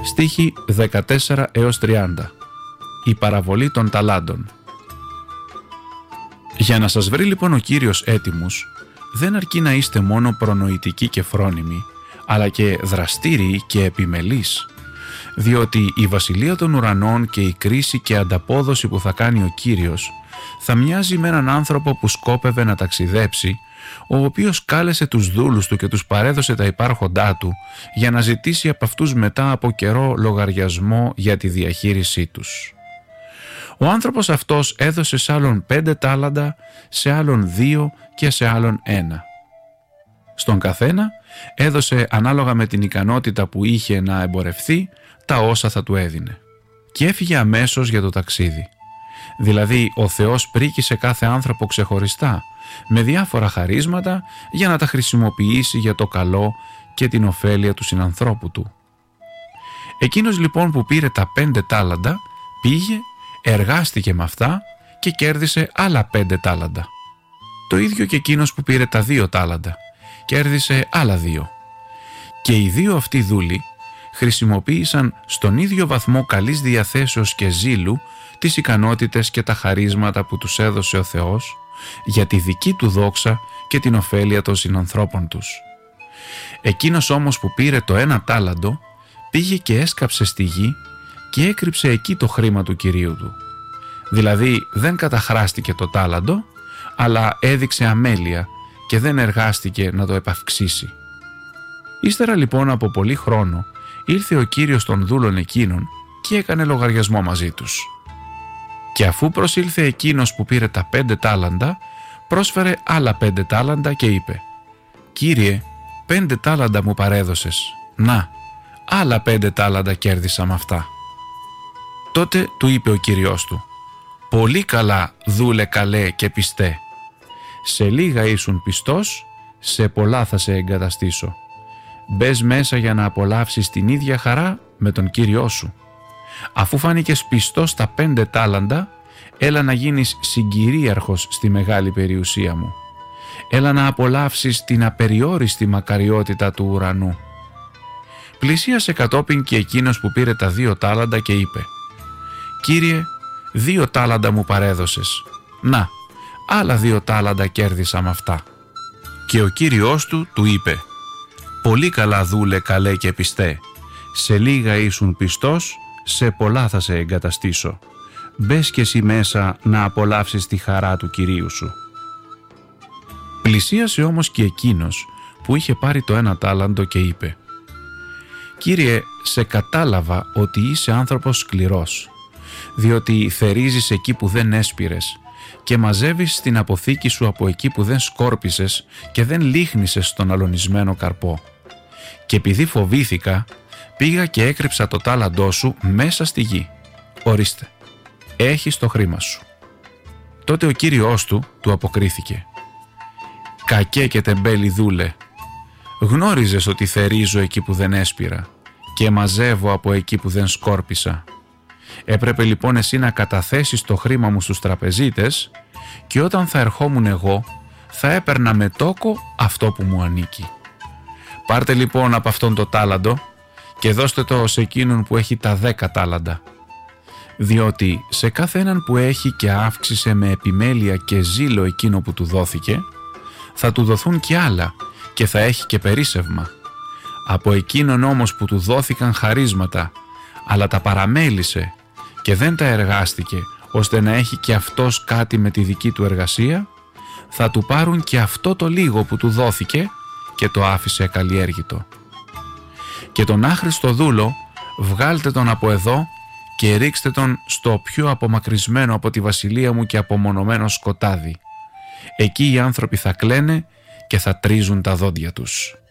Στίχοι 14 έως 30. Η παραβολή των ταλάντων. Για να σας βρει λοιπόν ο Κύριος έτοιμους, δεν αρκεί να είστε μόνο προνοητικοί και φρόνιμοι, αλλά και δραστήριοι και επιμελείς, διότι η βασιλεία των ουρανών και η κρίση και ανταπόδοση που θα κάνει ο Κύριος θα μοιάζει με έναν άνθρωπο που σκόπευε να ταξιδέψει, ο οποίος κάλεσε τους δούλους του και τους παρέδωσε τα υπάρχοντά του για να ζητήσει από αυτούς μετά από καιρό λογαριασμό για τη διαχείρισή τους. Ο άνθρωπος αυτός έδωσε σε άλλον 5 τάλαντα, σε άλλον 2 και σε άλλον 1. Στον καθένα έδωσε ανάλογα με την ικανότητα που είχε να εμπορευθεί τα όσα θα του έδινε. Και έφυγε αμέσως για το ταξίδι. Δηλαδή ο Θεός πρίκησε κάθε άνθρωπο ξεχωριστά με διάφορα χαρίσματα για να τα χρησιμοποιήσει για το καλό και την ωφέλεια του συνανθρώπου του. Εκείνος λοιπόν που πήρε τα 5 τάλαντα πήγε, εργάστηκε με αυτά και κέρδισε άλλα 5 τάλαντα. Το ίδιο και εκείνος που πήρε τα 2 τάλαντα, κέρδισε άλλα 2. Και οι δύο αυτοί δούλοι χρησιμοποίησαν στον ίδιο βαθμό καλής διαθέσεως και ζήλου τις ικανότητες και τα χαρίσματα που τους έδωσε ο Θεός για τη δική του δόξα και την ωφέλεια των συνανθρώπων τους. Εκείνος όμως που πήρε το 1 τάλαντο πήγε και έσκαψε στη γη και έκρυψε εκεί το χρήμα του κυρίου του. Δηλαδή δεν καταχράστηκε το τάλαντο, αλλά έδειξε αμέλεια και δεν εργάστηκε να το επαυξήσει. Ύστερα λοιπόν από πολύ χρόνο ήρθε ο κύριος των δούλων εκείνων και έκανε λογαριασμό μαζί τους. Και αφού προσήλθε εκείνος που πήρε τα 5 τάλαντα, πρόσφερε άλλα 5 τάλαντα και είπε «Κύριε, 5 τάλαντα μου παρέδωσες, να, άλλα 5 τάλαντα κέρδισα με αυτά». Τότε του είπε ο κύριος του «Πολύ καλά δούλε καλέ και πιστέ. Σε λίγα ήσουν πιστός, σε πολλά θα σε εγκαταστήσω. Μπες μέσα για να απολαύσεις την ίδια χαρά με τον Κύριό σου. Αφού φάνηκες πιστός στα 5 τάλαντα, έλα να γίνεις συγκυρίαρχος στη μεγάλη περιουσία μου. Έλα να απολαύσεις την απεριόριστη μακαριότητα του ουρανού». Πλησίασε κατόπιν και εκείνος που πήρε τα 2 τάλαντα και είπε «Κύριε, 2 τάλαντα μου παρέδωσες. Να, άλλα 2 τάλαντα κέρδισα με αυτά». Και ο κύριος του του είπε «Πολύ καλά δούλε καλέ και πιστέ. Σε λίγα ήσουν πιστός, σε πολλά θα σε εγκαταστήσω. Μπες και εσύ μέσα να απολαύσεις τη χαρά του κυρίου σου». Πλησίασε όμως και εκείνος που είχε πάρει το 1 τάλαντο και είπε «Κύριε, σε κατάλαβα ότι είσαι άνθρωπος σκληρός, διότι θερίζεις εκεί που δεν έσπηρες και μαζεύεις στην αποθήκη σου από εκεί που δεν σκόρπισες και δεν λίχνησες στον αλωνισμένο καρπό. Και επειδή φοβήθηκα, πήγα και έκρυψα το τάλαντό σου μέσα στη γη. Ορίστε, έχεις το χρήμα σου». Τότε ο κύριος του αποκρίθηκε «Κακέ και τεμπέλη δούλε, γνώριζες ότι θερίζω εκεί που δεν έσπηρα και μαζεύω από εκεί που δεν σκόρπισα. Έπρεπε λοιπόν εσύ να καταθέσεις το χρήμα μου στους τραπεζίτες και όταν θα ερχόμουν εγώ θα έπαιρνα με τόκο αυτό που μου ανήκει. Πάρτε λοιπόν από αυτόν το τάλαντο και δώστε το σε εκείνον που έχει τα 10 τάλαντα. Διότι σε κάθε έναν που έχει και αύξησε με επιμέλεια και ζήλο εκείνο που του δόθηκε, θα του δοθούν και άλλα και θα έχει και περίσσευμα. Από εκείνον όμως που του δόθηκαν χαρίσματα, αλλά τα παραμέλησε και δεν τα εργάστηκε ώστε να έχει και αυτός κάτι με τη δική του εργασία, θα του πάρουν και αυτό το λίγο που του δόθηκε και το άφησε ακαλλιέργητο. Και τον άχρηστο δούλο βγάλτε τον από εδώ και ρίξτε τον στο πιο απομακρυσμένο από τη βασιλεία μου και απομονωμένο σκοτάδι. Εκεί οι άνθρωποι θα κλαίνε και θα τρίζουν τα δόντια τους».